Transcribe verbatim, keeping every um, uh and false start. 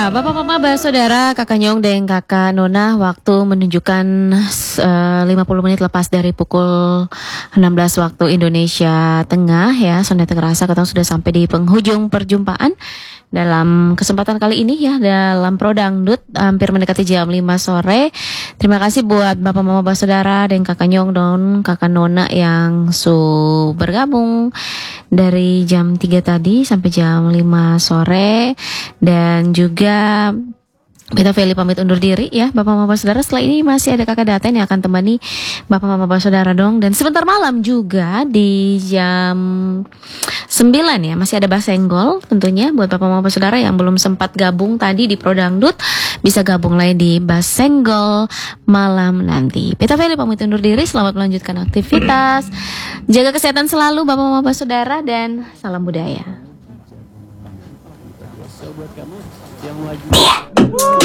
Ya, Bapak Mama, Mbak Saudara, Kakak Nyong dan Kakak Nona, waktu menunjukkan uh, lima puluh menit lepas dari pukul enam belas waktu Indonesia Tengah ya. Sondet terasa kita sudah sampai di penghujung perjumpaan dalam kesempatan kali ini ya, dalam Prodangdut hampir mendekati jam lima sore. Terima kasih buat Bapak Mama, Mbak Saudara dan Kakak Nyong dan Kakak Nona yang su bergabung dari jam tiga tadi sampai jam lima sore. Dan juga Beta Feli pamit undur diri ya Bapak Mama Saudara. Setelah ini masih ada Kakak Daten yang akan temani Bapak Mama Saudara dong. Dan sebentar malam juga di jam sembilan ya masih ada Basenggol tentunya buat Bapak Mama Saudara yang belum sempat gabung tadi di Prodangdut, bisa gabung lagi di Basenggol malam nanti. Beta Feli pamit undur diri, selamat melanjutkan aktivitas, jaga kesehatan selalu Bapak Mama Saudara, dan salam budaya. Buat kamu yang wajib